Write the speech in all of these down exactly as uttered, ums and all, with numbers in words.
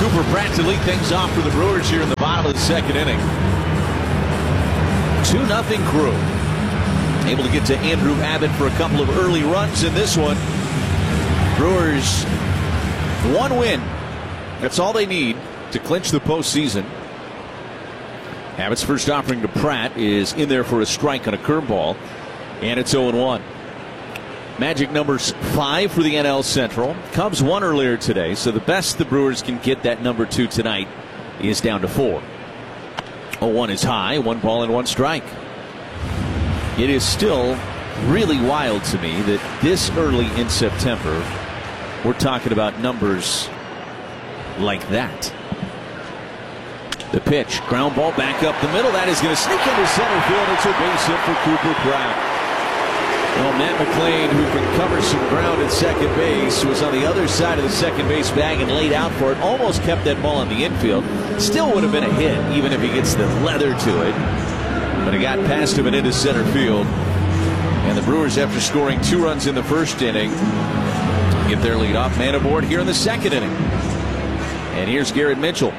Cooper Pratt to lead things off for the Brewers here in the bottom of the second inning. two nothing Crew. Able to get to Andrew Abbott for a couple of early runs in this one. Brewers, one win. That's all they need to clinch the postseason. Abbott's first offering to Pratt is in there for a strike on a curveball, and it's oh one. Magic numbers five for the N L Central. Cubs won earlier today, so the best the Brewers can get that number two tonight is down to four. oh one is high, one ball and one strike. It is still really wild to me that this early in September we're talking about numbers like that. The pitch, ground ball back up the middle. That is going to sneak into center field. It's a base hit for Cooper Pratt. Well, Matt McLean, who can cover some ground at second base, was on the other side of the second base bag and laid out for it. Almost kept that ball in the infield. Still would have been a hit, even if he gets the leather to it. But it got past him and into center field. And the Brewers, after scoring two runs in the first inning, get their leadoff man aboard here in the second inning. And here's Garrett Mitchell.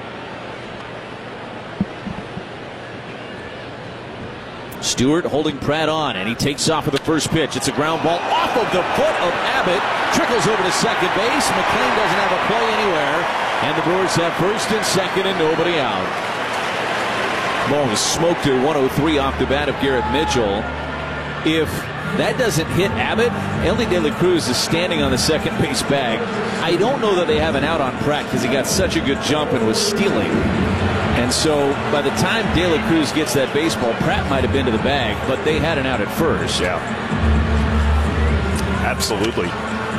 Stewart holding Pratt on, and he takes off with the first pitch. It's a ground ball off of the foot of Abbott. Trickles over to second base. McLean doesn't have a play anywhere. And the Brewers have first and second and nobody out. Ball was smoked at one oh three off the bat of Garrett Mitchell. If that doesn't hit Abbott, Elly De La Cruz is standing on the second base bag. I don't know that they have an out on Pratt because he got such a good jump and was stealing. And so by the time De La Cruz gets that baseball, Pratt might have been to the bag, but they had an out at first. Yeah. Absolutely.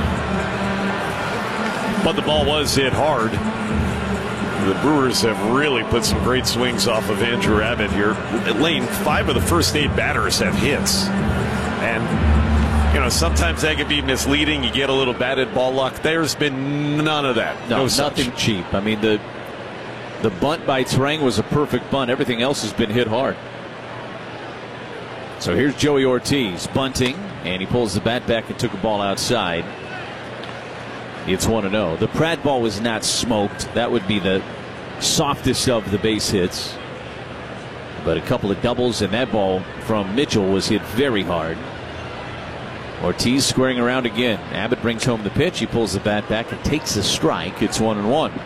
But the ball was hit hard. The Brewers have really put some great swings off of Andrew Abbott here. Lane, five of the first eight batters have hits. And, you know, sometimes that can be misleading. You get a little batted ball luck. There's been none of that. No, no nothing such. cheap. I mean, the the bunt by Terang was a perfect bunt. Everything else has been hit hard. So here's Joey Ortiz bunting, and he pulls the bat back and took a ball outside. It's one and oh. The Pratt ball was not smoked. That would be the softest of the base hits. But a couple of doubles, and that ball from Mitchell was hit very hard. Ortiz squaring around again. Abbott brings home the pitch. He pulls the bat back and takes a strike. It's one and one.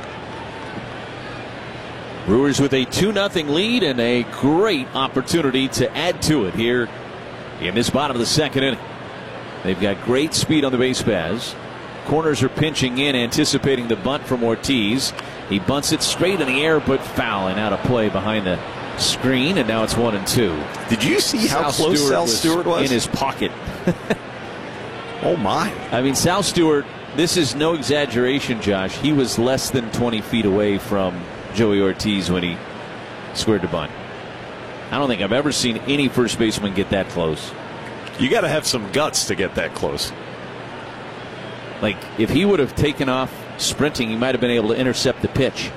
Brewers with a two nothing lead and a great opportunity to add to it here in this bottom of the second inning. They've got great speed on the base paths. Corners are pinching in, anticipating the bunt from Ortiz. He bunts it straight in the air, but foul and out of play behind the screen, and now it's one and two. Did you see how Sal close Stewart Sal was Stewart was? in his pocket? Oh, my. I mean, Sal Stewart, this is no exaggeration, Josh. He was less than twenty feet away from Joey Ortiz when he squared the bunt. I don't think I've ever seen any first baseman get that close. You got to have some guts to get that close. Like, if he would have taken off sprinting, he might have been able to intercept the pitch.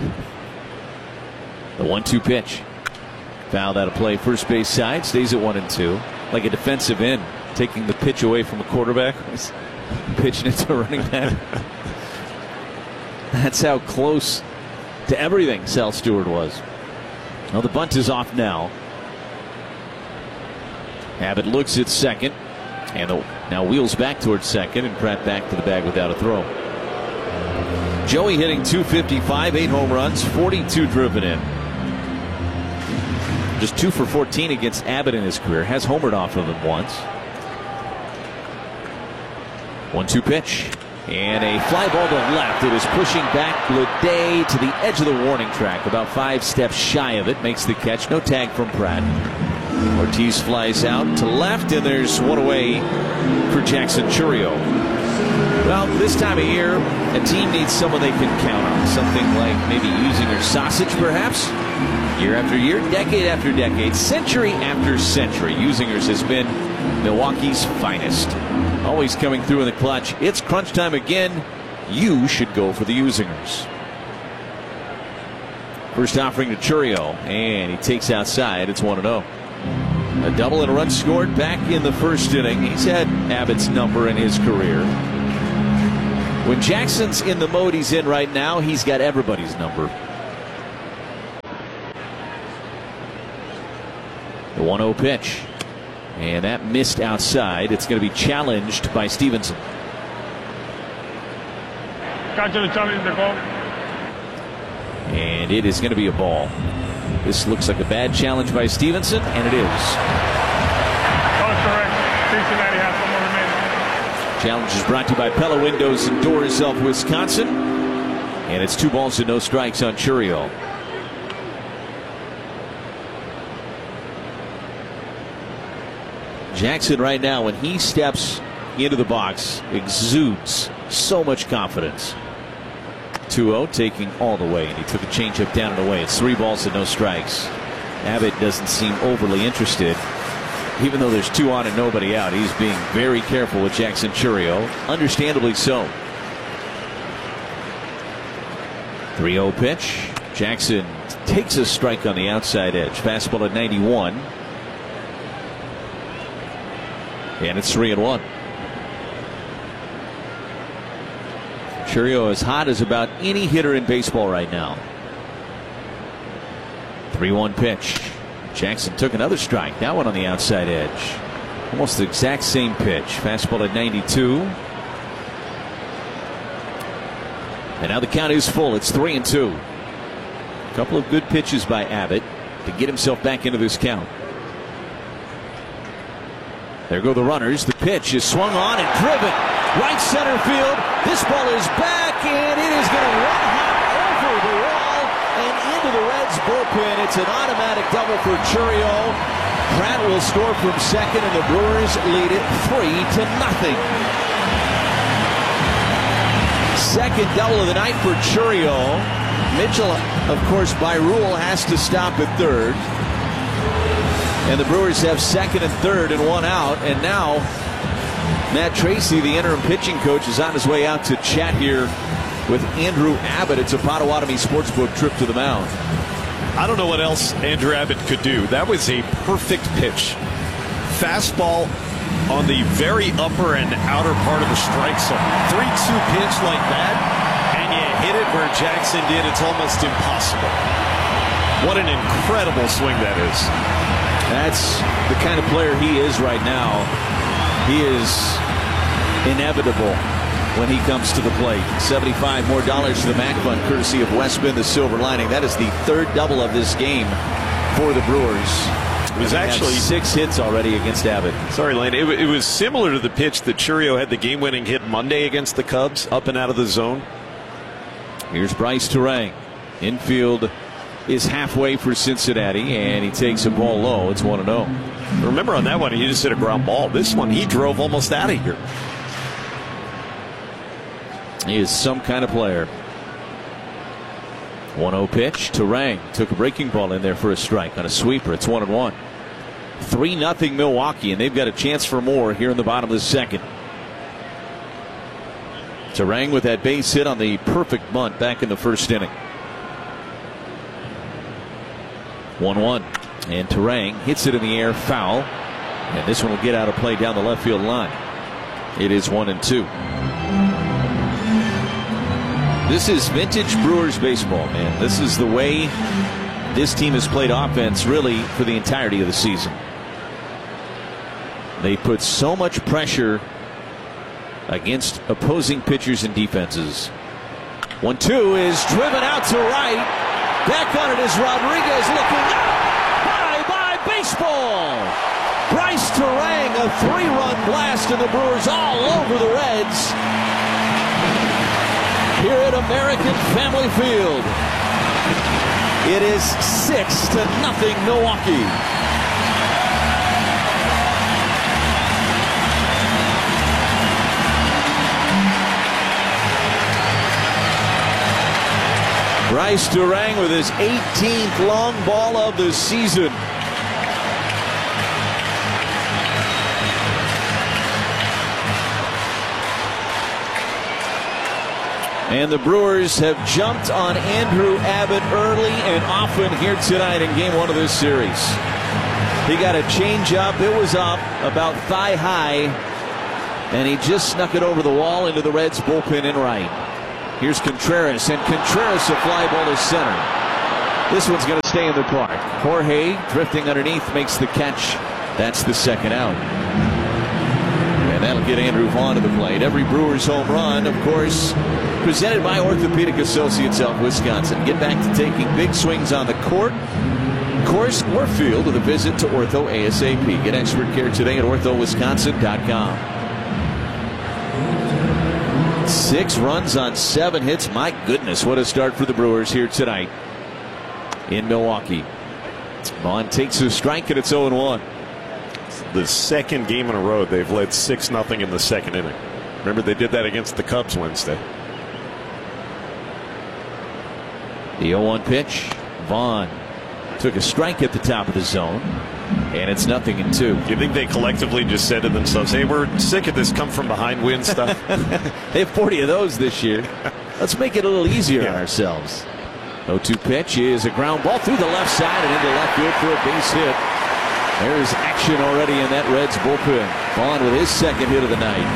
The one two pitch. Fouled out of play, first base side, stays at one and two. Like a defensive end, taking the pitch away from a quarterback, pitching it to a running back. That's how close to everything Sal Stewart was. Well, the bunt is off now. Abbott looks at second, and the, now wheels back towards second, and Pratt back to the bag without a throw. Joey hitting two fifty-five, eight home runs, forty-two driven in. Just two for fourteen against Abbott in his career. Has homered off of him once. one two pitch. And a fly ball to left. It is pushing back Bleday to the edge of the warning track. About five steps shy of it. Makes the catch. No tag from Pratt. Ortiz flies out to left, and there's one away for Jackson Chourio. Well, this time of year, a team needs someone they can count on. Something like maybe Usinger Sausage, perhaps. Year after year, decade after decade, century after century, Usinger's has been Milwaukee's finest. Always coming through in the clutch. It's crunch time again. You should go for the Usingers. First offering to Chourio, and he takes outside. It's one and oh. A double and a run scored back in the first inning. He's had Abbott's number in his career. When Jackson's in the mode he's in right now, he's got everybody's number. The one oh pitch. And that missed outside. It's going to be challenged by Stevenson. And it is going to be a ball. This looks like a bad challenge by Stevenson, and it is. Cincinnati has one more remaining. Challenge is brought to you by Pella Windows and Doors of Wisconsin. And it's two balls and no strikes on Chourio. Jackson right now, when he steps into the box, exudes so much confidence. two oh taking all the way, and he took a changeup down and away. It's three balls and no strikes. Abbott doesn't seem overly interested. Even though there's two on and nobody out, he's being very careful with Jackson Chourio. Understandably so. three oh pitch. Jackson takes a strike on the outside edge. Fastball at ninety-one. And it's three and one. Chourio as hot as about any hitter in baseball right now. three one pitch. Jackson took another strike. That one on the outside edge. Almost the exact same pitch. Fastball at ninety-two. And now the count is full. It's three and two. A couple of good pitches by Abbott to get himself back into this count. There go the runners. The pitch is swung on and driven. Right center field. This ball is back, and it is going to run high over the wall and into the Reds bullpen. It's an automatic double for Chourio. Pratt will score from second, and the Brewers lead it three to nothing. Second double of the night for Chourio. Mitchell, of course, by rule, has to stop at third. And the Brewers have second and third and one out. And now Matt Tracy, the interim pitching coach, is on his way out to chat here with Andrew Abbott. It's a Potawatomi Sportsbook trip to the mound. I don't know what else Andrew Abbott could do. That was a perfect pitch. Fastball on the very upper and outer part of the strike zone. three two pitch like that, and you hit it where Jackson did. It's almost impossible. What an incredible swing that is. That's the kind of player he is right now. He is inevitable when he comes to the plate. seventy-five more dollars to the Mac Fund, courtesy of Westman, the Silver Lining. That is the third double of this game for the Brewers. It was actually six hits already against Abbott. Sorry, Lane. It, it was similar to the pitch that Chourio had the game-winning hit Monday against the Cubs, up and out of the zone. Here's Bryce Turang. Infield is halfway for Cincinnati, and he takes a ball low. It's one and oh. Remember on that one, he just hit a ground ball. This one, he drove almost out of here. He is some kind of player. one oh pitch. Turang took a breaking ball in there for a strike on a sweeper. It's one and one. three nothing Milwaukee, and they've got a chance for more here in the bottom of the second. Turang with that base hit on the perfect bunt back in the first inning. one one. And Turang hits it in the air, foul. And this one will get out of play down the left field line. It is one and two. This is vintage Brewers baseball, man. This is the way this team has played offense really for the entirety of the season. They put so much pressure against opposing pitchers and defenses. one two is driven out to right. Back on it is Rodriguez looking up. Bye-bye baseball. Bryce Turang, a three-run blast, and the Brewers all over the Reds here at American Family Field. It is six to nothing Milwaukee. Bryce Turang with his eighteenth long ball of the season. And the Brewers have jumped on Andrew Abbott early and often here tonight in game one of this series. He got a change up. It was up about thigh high. and he just snuck it over the wall into the Reds bullpen in right. Here's Contreras, and Contreras a fly ball to center. This one's going to stay in the park. Jorge drifting underneath makes the catch. That's the second out. And that'll get Andrew Vaughn to the plate. Every Brewers home run, of course, presented by Orthopedic Associates of Wisconsin. Get back to taking big swings on the court, course, or field with a visit to Ortho ASAP. Get expert care today at ortho wisconsin dot com. Six runs on seven hits. My goodness, what a start for the Brewers here tonight in Milwaukee. Vaughn takes a strike, and it's oh and one. The second game in a row they've led six nothing in the second inning. Remember, they did that against the Cubs Wednesday. The oh one pitch. Vaughn took a strike at the top of the zone, and it's nothing in two. Do you think they collectively just said to themselves, hey, we're sick of this come from behind win stuff? They have forty of those this year. Let's make it a little easier yeah. on ourselves. oh two pitch is a ground ball through the left side and into left field for a base hit. There's action already in that Reds bullpen. Vaughn with his second hit of the night.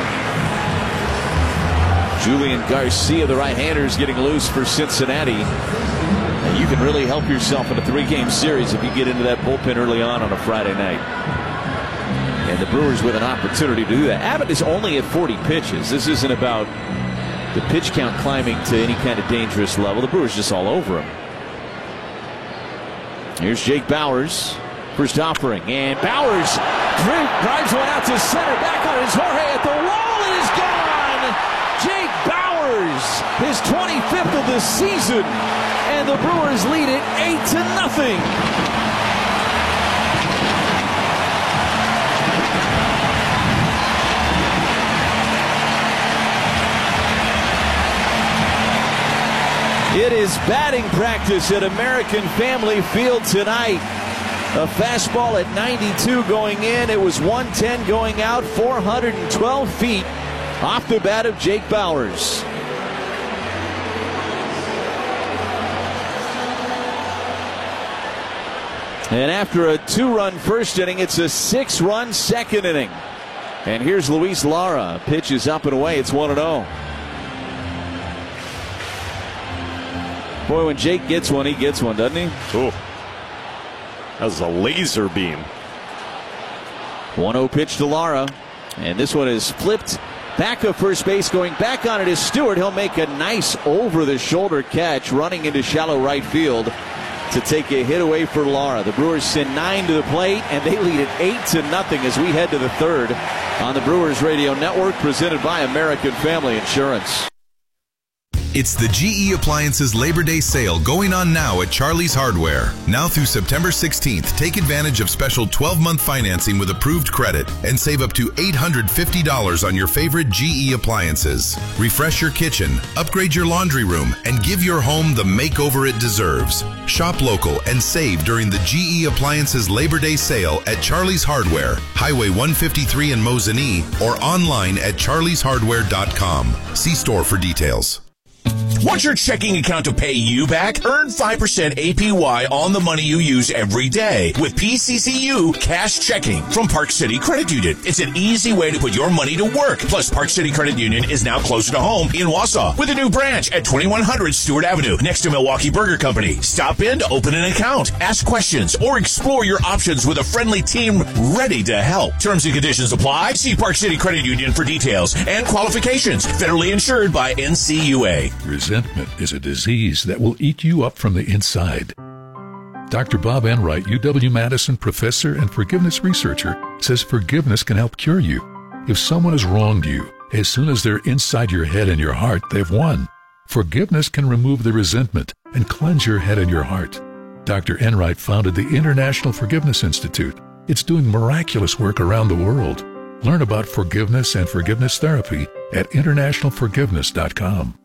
Julian Garcia, the right-hander, is getting loose for Cincinnati. And you can really help yourself in a three-game series if you get into that bullpen early on on a Friday night. And the Brewers with an opportunity to do that. Abbott is only at forty pitches. This isn't about the pitch count climbing to any kind of dangerous level. The Brewers just all over him. Here's Jake Bauers. First offering, and Bauers drives one out to center. Back on his Jorge at the wall, and is gone. Jake Bauers, his twenty-fifth of the season, and the Brewers lead it eight to nothing. It is batting practice at American Family Field tonight. A fastball at ninety-two going in. It was one ten going out. four hundred twelve feet off the bat of Jake Bauers. And after a two-run first inning, it's a six-run second inning. And here's Luis Lara. Pitch is up and away. It's one and oh. Boy, when Jake gets one, he gets one, doesn't he? Cool. That was a laser beam. one oh pitch to Lara. And this one is flipped back of first base. Going back on it is Stewart. He'll make a nice over-the-shoulder catch running into shallow right field to take a hit away for Lara. The Brewers send nine to the plate, and they lead it eight to nothing as we head to the third on the Brewers Radio Network, presented by American Family Insurance. It's the G E Appliances Labor Day sale going on now at Charlie's Hardware. Now through September sixteenth, take advantage of special twelve-month financing with approved credit and save up to eight hundred fifty dollars on your favorite G E appliances. Refresh your kitchen, upgrade your laundry room, and give your home the makeover it deserves. Shop local and save during the G E Appliances Labor Day sale at Charlie's Hardware, Highway one fifty-three in Mosinee, or online at charlies hardware dot com. See store for details. Want your checking account to pay you back? Earn five percent A P Y on the money you use every day with P C C U Cash Checking from Park City Credit Union. It's an easy way to put your money to work. Plus, Park City Credit Union is now closer to home in Wausau with a new branch at twenty-one hundred Stewart Avenue next to Milwaukee Burger Company. Stop in to open an account, ask questions, or explore your options with a friendly team ready to help. Terms and conditions apply. See Park City Credit Union for details and qualifications. Federally insured by N C U A. Resentment is a disease that will eat you up from the inside. Doctor Bob Enright, U W-Madison professor and forgiveness researcher, says forgiveness can help cure you. If someone has wronged you, as soon as they're inside your head and your heart, they've won. Forgiveness can remove the resentment and cleanse your head and your heart. Doctor Enright founded the International Forgiveness Institute. It's doing miraculous work around the world. Learn about forgiveness and forgiveness therapy at international forgiveness dot com.